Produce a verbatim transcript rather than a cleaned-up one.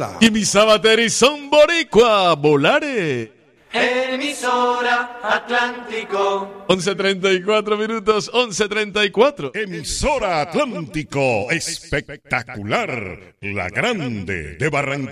Venezuela. Y mis abateris son boricua, volare. Emisora Atlántico. once treinta y cuatro minutos, once treinta y cuatro. Emisora Atlántico, espectacular, la grande de Barranquilla.